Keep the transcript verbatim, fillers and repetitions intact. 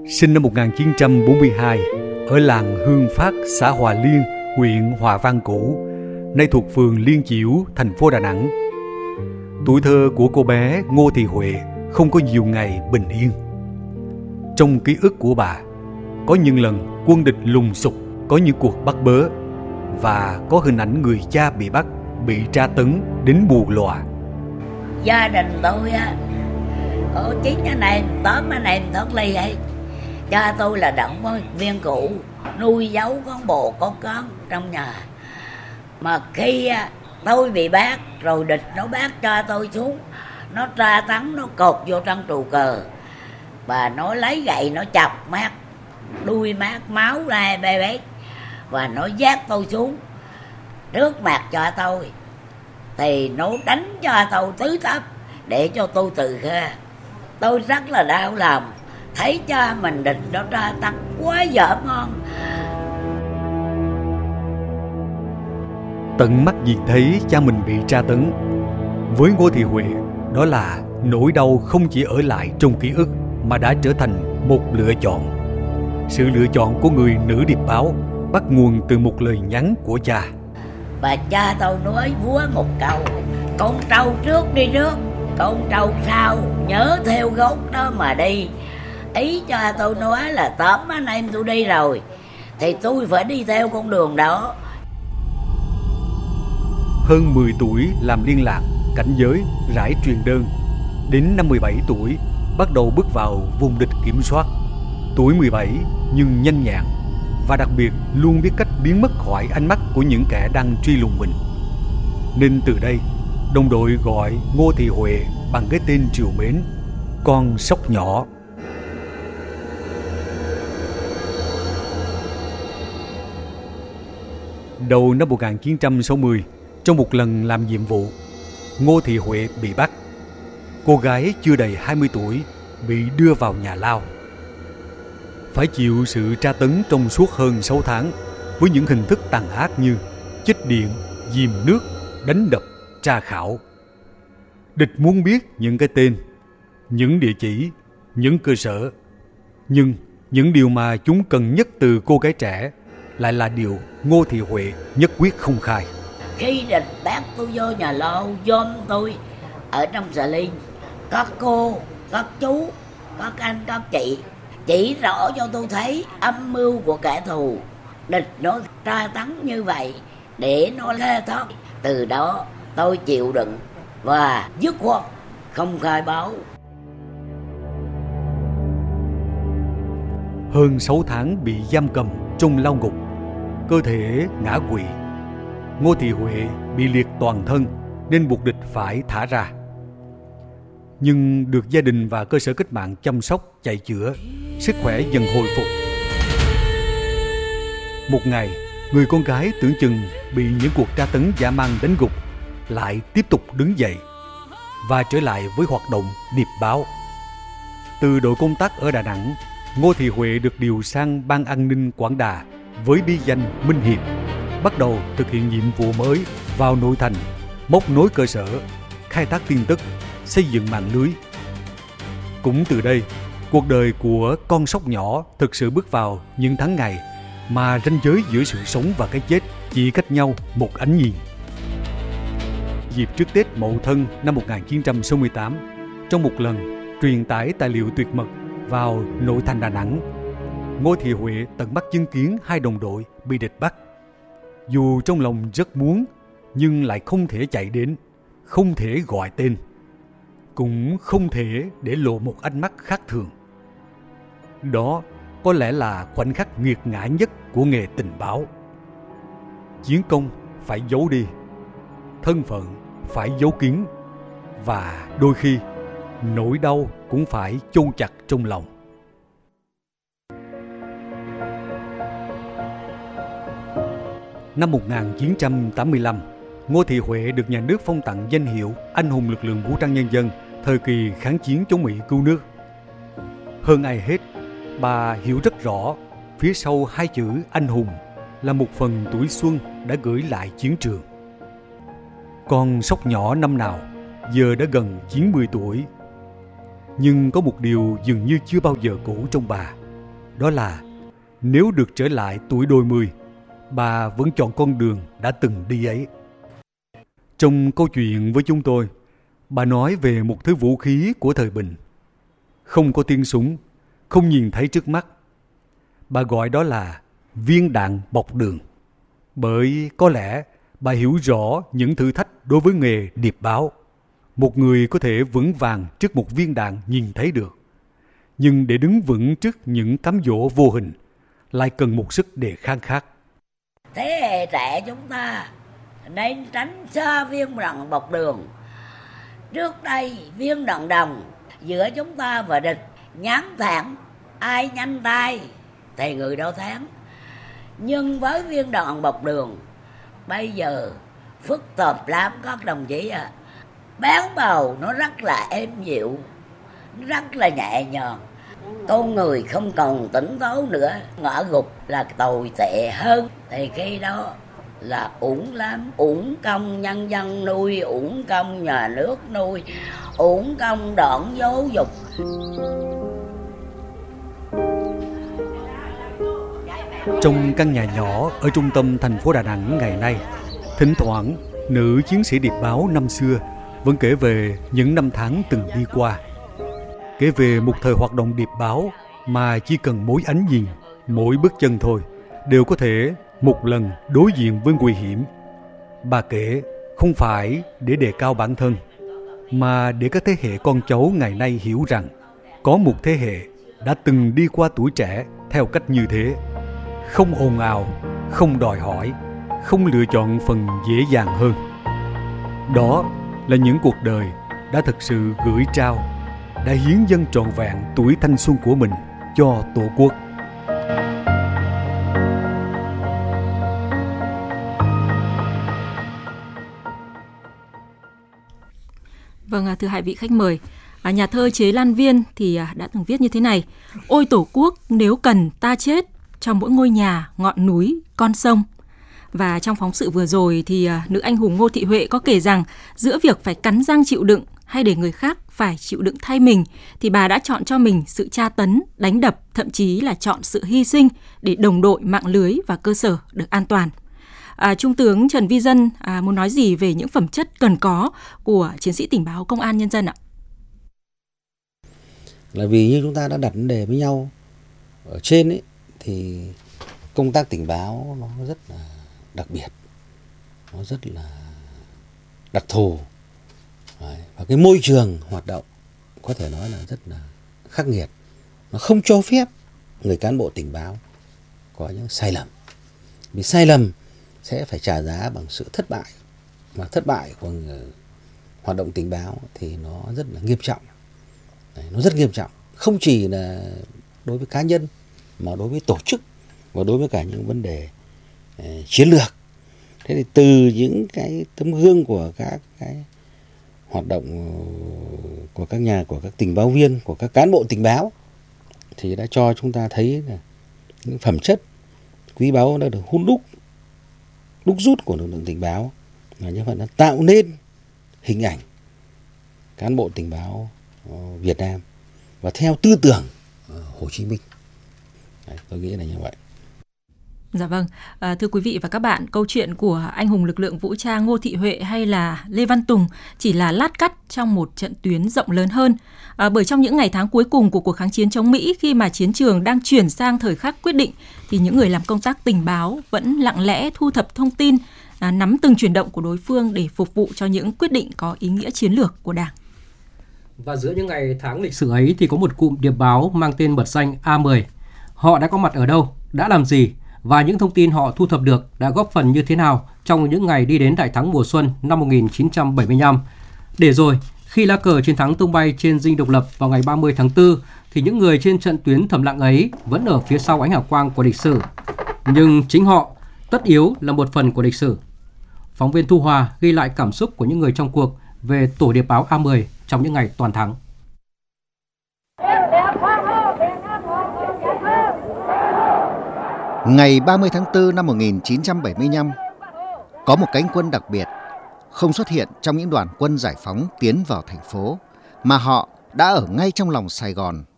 Sinh năm một nghìn chín trăm bốn mươi hai ở làng Hương Phát, xã Hòa Liên, huyện Hòa Vang Cũ, nay thuộc phường Liên Chiểu, thành phố Đà Nẵng. Tuổi thơ của cô bé Ngô Thị Huệ không có nhiều ngày bình yên. Trong ký ức của bà, có những lần quân địch lùng sục, có những cuộc bắt bớ, và có hình ảnh người cha bị bắt, bị tra tấn đến buồn lòa. Gia đình tôi á, có chín anh em, tám anh em thoát ly ấy. Cha tôi là động viên cụ, nuôi giấu con bồ con con trong nhà. Mà khi tôi bị bắt, rồi địch nó bắt cha tôi xuống, nó tra tấn, nó cột vô trong trụ cờ, và nó lấy gậy nó chọc mắt, đuôi mắt máu ra bê bết, và nó vác tôi xuống trước mặt cha tôi. Thì nó đánh cho tôi tứ tấp để cho tôi từ kha. Tôi rất là đau lòng, thấy cha mình địch nó tra tấn quá dở ngon. Tận mắt nhìn thấy cha mình bị tra tấn, với Ngô Thị Huệ, đó là nỗi đau không chỉ ở lại trong ký ức mà đã trở thành một lựa chọn. Sự lựa chọn của người nữ điệp báo bắt nguồn từ một lời nhắn của cha. Và cha tôi nói vúa một câu: con trâu trước đi trước, con trâu sau nhớ theo gốc đó mà đi. Ý cha tôi nói là tóm anh em tôi đi rồi thì tôi phải đi theo con đường đó. Hơn mười tuổi làm liên lạc, cảnh giới, rải truyền đơn. Đến năm mười bảy tuổi bắt đầu bước vào vùng địch kiểm soát. Tuổi mười bảy nhưng nhanh nhẹn, và đặc biệt luôn biết cách biến mất khỏi ánh mắt của những kẻ đang truy lùng mình. Nên từ đây, đồng đội gọi Ngô Thị Huệ bằng cái tên trìu mến: con sóc nhỏ. Đầu năm một nghìn chín trăm sáu mươi, trong một lần làm nhiệm vụ, Ngô Thị Huệ bị bắt. Cô gái chưa đầy hai mươi tuổi bị đưa vào nhà lao, phải chịu sự tra tấn trong suốt hơn sáu tháng với những hình thức tàn ác như chích điện, dìm nước, đánh đập, tra khảo. Địch muốn biết những cái tên, những địa chỉ, những cơ sở, nhưng những điều mà chúng cần nhất từ cô gái trẻ lại là điều Ngô Thị Huệ nhất quyết không khai. Khi địch bắt tôi vô nhà lao, dôm tôi ở trong xà ly, các cô, các chú, các anh, các chị chỉ rõ cho tôi thấy âm mưu của kẻ thù. Địch nó tra tấn như vậy để nó lê thoát. Từ đó tôi chịu đựng và dứt khoát không khai báo. Hơn sáu tháng bị giam cầm trong lao ngục, cơ thể ngã quỵ, Ngô Thị Huệ bị liệt toàn thân nên buộc địch phải thả ra. Nhưng được gia đình và cơ sở cách mạng chăm sóc, chạy chữa, sức khỏe dần hồi phục. Một ngày, người con gái tưởng chừng bị những cuộc tra tấn dã man đánh gục lại tiếp tục đứng dậy và trở lại với hoạt động điệp báo. Từ đội công tác ở Đà Nẵng, Ngô Thị Huệ được điều sang Ban An ninh Quảng Đà với bí danh Minh Hiệp, bắt đầu thực hiện nhiệm vụ mới vào nội thành, móc nối cơ sở, khai thác tin tức, xây dựng mạng lưới. Cũng từ đây, cuộc đời của con sóc nhỏ thực sự bước vào những tháng ngày mà ranh giới giữa sự sống và cái chết chỉ cách nhau một ánh nhìn. Dịp trước Tết Mậu Thân năm một nghìn chín trăm sáu mươi tám, trong một lần truyền tải tài liệu tuyệt mật vào nội thành Đà Nẵng, Ngô Thị Huệ tận mắt chứng kiến hai đồng đội bị địch bắt. Dù trong lòng rất muốn, nhưng lại không thể chạy đến, không thể gọi tên, cũng không thể để lộ một ánh mắt khác thường. Đó có lẽ là khoảnh khắc nghiệt ngã nhất của nghề tình báo. Chiến công phải giấu đi, thân phận phải giấu kín, và đôi khi nỗi đau cũng phải chôn chặt trong lòng. Năm một nghìn chín trăm tám mươi lăm, Ngô Thị Huệ được nhà nước phong tặng danh hiệu Anh hùng lực lượng vũ trang nhân dân thời kỳ kháng chiến chống Mỹ cứu nước. Hơn ai hết, bà hiểu rất rõ phía sau hai chữ anh hùng là một phần tuổi xuân đã gửi lại chiến trường. Con sóc nhỏ năm nào giờ đã gần chín mươi tuổi, nhưng có một điều dường như chưa bao giờ cũ trong bà, đó là nếu được trở lại tuổi đôi mươi, bà vẫn chọn con đường đã từng đi ấy. Trong câu chuyện với chúng tôi, bà nói về một thứ vũ khí của thời bình. Không có tiếng súng, không nhìn thấy trước mắt. Bà gọi đó là viên đạn bọc đường. Bởi có lẽ bà hiểu rõ những thử thách đối với nghề điệp báo. Một người có thể vững vàng trước một viên đạn nhìn thấy được. Nhưng để đứng vững trước những cám dỗ vô hình, lại cần một sức đề kháng khác. Thế hệ trẻ chúng ta nên tránh xa viên đạn bọc đường. Trước đây viên đạn đồng giữa chúng ta và địch nhắn thẳng, ai nhanh tay thì người đó thắng. Nhưng với viên đạn bọc đường bây giờ phức tạp lắm các đồng chí ạ. À. Bán bầu nó rất là êm dịu, rất là nhẹ nhàng. Con người không còn tỉnh táo nữa, ngã gục là tồi tệ hơn. Thì khi đó là uổng lắm, uổng công nhân dân nuôi, uổng công nhà nước nuôi, uổng công đảng giáo dục. Trong căn nhà nhỏ ở trung tâm thành phố Đà Nẵng ngày nay, thỉnh thoảng nữ chiến sĩ điệp báo năm xưa vẫn kể về những năm tháng từng đi qua. Kể về một thời hoạt động điệp báo mà chỉ cần mỗi ánh nhìn, mỗi bước chân thôi đều có thể một lần đối diện với nguy hiểm. Bà kể không phải để đề cao bản thân, mà để các thế hệ con cháu ngày nay hiểu rằng có một thế hệ đã từng đi qua tuổi trẻ theo cách như thế. Không ồn ào, không đòi hỏi, không lựa chọn phần dễ dàng hơn. Đó là những cuộc đời đã thực sự gửi trao, đã hiến dâng trọn vẹn tuổi thanh xuân của mình cho Tổ quốc. Vâng, thưa hai vị khách mời, nhà thơ Chế Lan Viên thì đã từng viết như thế này: ôi Tổ quốc, nếu cần ta chết cho mỗi ngôi nhà, ngọn núi, con sông. Và trong phóng sự vừa rồi thì nữ anh hùng Ngô Thị Huệ có kể rằng giữa việc phải cắn răng chịu đựng hay để người khác phải chịu đựng thay mình thì bà đã chọn cho mình sự tra tấn, đánh đập, thậm chí là chọn sự hy sinh để đồng đội, mạng lưới và cơ sở được an toàn. À, Trung tướng Trần Vi Dân à, muốn nói gì về những phẩm chất cần có của chiến sĩ tình báo công an nhân dân ạ? Là vì như chúng ta đã đặt vấn đề với nhau ở trên ấy, thì công tác tình báo nó rất là đặc biệt, nó rất là đặc thù. Đấy, và cái môi trường hoạt động có thể nói là rất là khắc nghiệt. Nó không cho phép người cán bộ tình báo có những sai lầm. Vì sai lầm sẽ phải trả giá bằng sự thất bại. Mà thất bại của người hoạt động tình báo thì nó rất là nghiêm trọng. Đấy, nó rất nghiêm trọng. Không chỉ là đối với cá nhân mà đối với tổ chức và đối với cả những vấn đề uh, chiến lược. Thế thì từ những cái tấm gương của các cái hoạt động của các nhà, của các tình báo viên, của các cán bộ tình báo thì đã cho chúng ta thấy là những phẩm chất quý báu đã được hun đúc, đúc rút của lực lượng tình báo, và như vậy nó tạo nên hình ảnh cán bộ tình báo Việt Nam và theo tư tưởng Hồ Chí Minh. Đấy, tôi nghĩ là như vậy. Dạ vâng, à, thưa quý vị và các bạn, câu chuyện của anh hùng lực lượng vũ trang Ngô Thị Huệ hay là Lê Văn Tùng chỉ là lát cắt trong một trận tuyến rộng lớn hơn. À, bởi trong những ngày tháng cuối cùng của cuộc kháng chiến chống Mỹ, khi mà chiến trường đang chuyển sang thời khắc quyết định, thì những người làm công tác tình báo vẫn lặng lẽ thu thập thông tin, à, nắm từng chuyển động của đối phương để phục vụ cho những quyết định có ý nghĩa chiến lược của Đảng. Và giữa những ngày tháng lịch sử ấy thì có một cụm điệp báo mang tên mật danh A mười. Họ đã có mặt ở đâu, đã làm gì, và những thông tin họ thu thập được đã góp phần như thế nào trong những ngày đi đến đại thắng mùa xuân năm một nghìn chín trăm bảy mươi lăm. Để rồi, khi lá cờ chiến thắng tung bay trên dinh độc lập vào ngày ba mươi tháng tư, thì những người trên trận tuyến thầm lặng ấy vẫn ở phía sau ánh hào quang của lịch sử. Nhưng chính họ, tất yếu là một phần của lịch sử. Phóng viên Thu Hòa ghi lại cảm xúc của những người trong cuộc về tổ điệp báo A mười trong những ngày toàn thắng. Ngày ba mươi tháng tư năm một nghìn chín trăm bảy mươi lăm, có một cánh quân đặc biệt không xuất hiện trong những đoàn quân giải phóng tiến vào thành phố, mà họ đã ở ngay trong lòng Sài Gòn